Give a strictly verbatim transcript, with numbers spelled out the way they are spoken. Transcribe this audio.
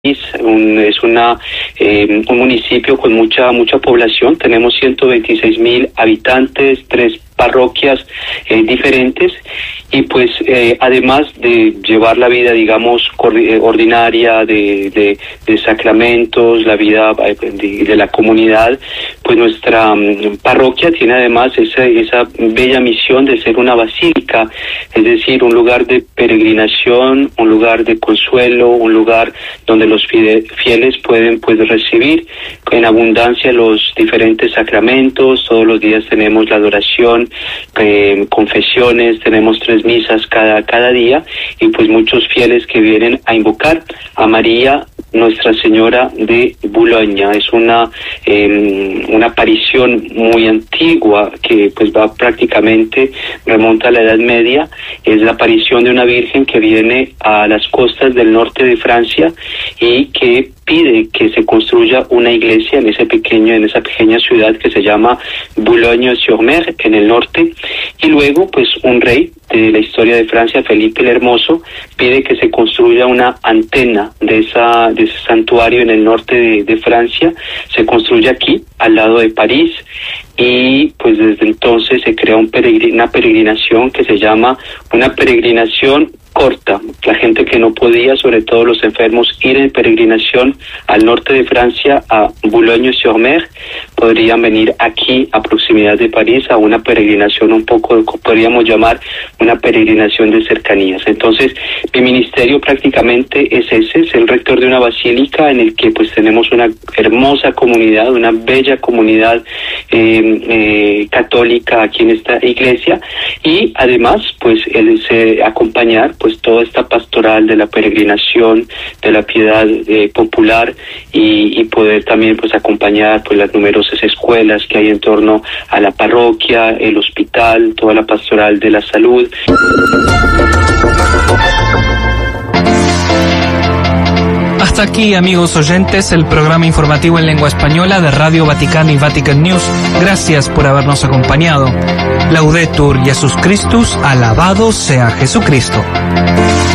Un, es una eh, un municipio con mucha mucha población. Tenemos ciento veintiséis mil habitantes, tres parroquias eh, diferentes, y pues eh, además de llevar la vida, digamos, ordinaria de, de, de sacramentos, la vida de, de la comunidad, pues nuestra um, parroquia tiene además esa, esa bella misión de ser una basílica, es decir, un lugar de peregrinación, un lugar de consuelo, un lugar donde los fieles pueden pues recibir en abundancia los diferentes sacramentos. Todos los días tenemos la adoración, eh, confesiones, tenemos tres misas cada cada día, y pues muchos fieles que vienen a invocar a María, Nuestra Señora de Boulogne. Es una eh, una aparición muy antigua que pues va prácticamente, remonta a la Edad Media. Es la aparición de una virgen que viene a las costas del norte de Francia y que pide que se construya una iglesia en ese pequeño, en esa pequeña ciudad que se llama Boulogne-sur-Mer, en el norte. Y luego, pues, un rey de la historia de Francia, Felipe el Hermoso, pide que se construya una antena de esa de ese santuario en el norte de, de Francia. Se construye aquí, al lado de París, y pues desde entonces se crea un peregrin, una peregrinación que se llama una peregrinación corta. La gente que no podía, sobre todo los enfermos, ir en peregrinación al norte de Francia, a Boulogne-sur-Mer, podrían venir aquí a proximidad de París a una peregrinación un poco, podríamos llamar una peregrinación de cercanías. Entonces, mi ministerio prácticamente es ese, es el rector de una basílica en el que pues tenemos una hermosa comunidad, una bella comunidad eh, eh, católica aquí en esta iglesia, y además pues el se acompañar pues toda esta pastoral de la peregrinación, de la piedad eh, popular, y, y poder también pues acompañar pues las numerosas escuelas que hay en torno a la parroquia, el hospital, toda la pastoral de la salud. Hasta aquí, amigos oyentes, el programa informativo en lengua española de Radio Vaticano y Vatican News. Gracias por habernos acompañado. Laudetur Jesus Christus, alabado sea Jesucristo.